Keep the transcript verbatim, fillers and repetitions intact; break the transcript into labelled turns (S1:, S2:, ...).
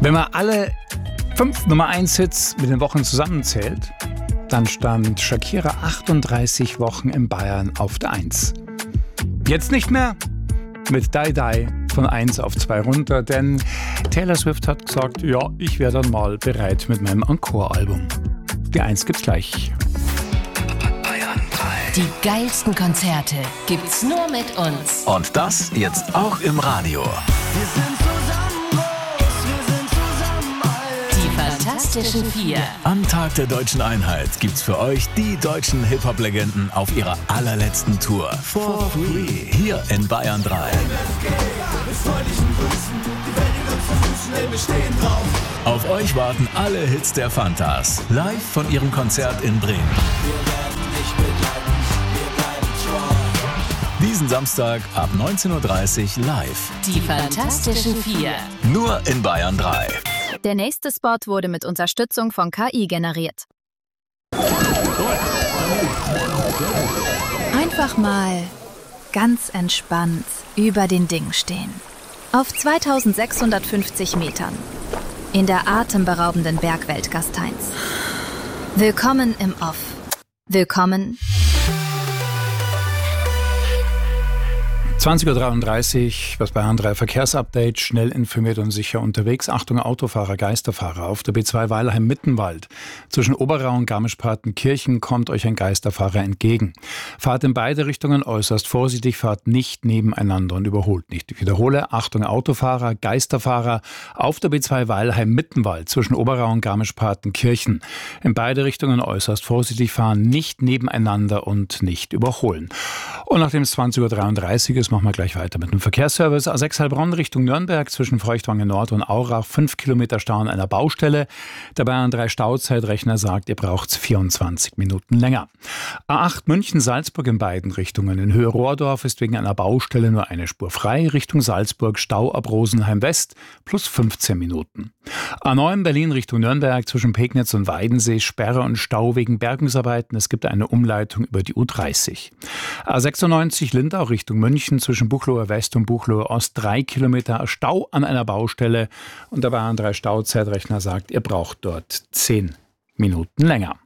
S1: Wenn man alle fünf Nummer eins Hits mit den Wochen zusammenzählt, dann stand Shakira achtunddreißig Wochen in Bayern auf der eins. Jetzt nicht mehr, mit Die Die von eins auf zwei runter, denn Taylor Swift hat gesagt, ja, ich wäre dann mal bereit mit meinem Encore-Album. Die eins gibt's gleich.
S2: Die geilsten Konzerte gibt's nur mit uns.
S3: Und das jetzt auch im Radio.
S4: Wir sind zusammen groß, wir sind zusammen alt.
S2: Die Fantastischen Vier.
S3: Am Tag der Deutschen Einheit gibt's für euch die deutschen Hip-Hop-Legenden auf ihrer allerletzten Tour. For free. Hier in Bayern drei. Auf euch warten alle Hits der Fantas. Live von ihrem Konzert in Bremen. Diesen Samstag ab neunzehn Uhr dreißig live.
S2: Die Fantastischen Vier.
S3: Nur in Bayern drei.
S5: Der nächste Spot wurde mit Unterstützung von K I generiert. Einfach mal ganz entspannt über den Dingen stehen. Auf zweitausendsechshundertfünfzig Metern. In der atemberaubenden Bergwelt Gasteins. Willkommen im Off. Willkommen
S1: zwanzig Uhr dreiunddreißig, das Bayern drei Verkehrsupdate, schnell informiert und sicher unterwegs. Achtung, Autofahrer, Geisterfahrer. Auf der B zwei Weilheim-Mittenwald. Zwischen Oberau und Garmisch-Partenkirchen kommt euch ein Geisterfahrer entgegen. Fahrt in beide Richtungen äußerst vorsichtig, fahrt nicht nebeneinander und überholt nicht. Ich wiederhole, Achtung, Autofahrer, Geisterfahrer. Auf der B zwei Weilheim-Mittenwald zwischen Oberau und Garmisch-Partenkirchen. In beide Richtungen äußerst vorsichtig fahren, nicht nebeneinander und nicht überholen. Und nachdem es zwanzig Uhr dreiunddreißig ist, machen wir gleich weiter mit dem Verkehrsservice. A sechs Heilbronn Richtung Nürnberg zwischen Feuchtwangen Nord und Aurach. fünf Kilometer Stau an einer Baustelle. Der Bayern drei Stauzeitrechner sagt, ihr braucht vierundzwanzig Minuten länger. A acht München-Salzburg in beiden Richtungen. In Höhe Rohrdorf ist wegen einer Baustelle nur eine Spur frei. Richtung Salzburg Stau ab Rosenheim West plus fünfzehn Minuten. A neun Berlin Richtung Nürnberg zwischen Pegnitz und Weidensee Sperre und Stau wegen Bergungsarbeiten. Es gibt eine Umleitung über die U dreißig. A sechsundneunzig Lindau Richtung München zwischen Buchloe West und Buchloe Ost drei Kilometer Stau an einer Baustelle. Und der Bayern drei Stauzeitrechner sagt, ihr braucht dort zehn Minuten länger.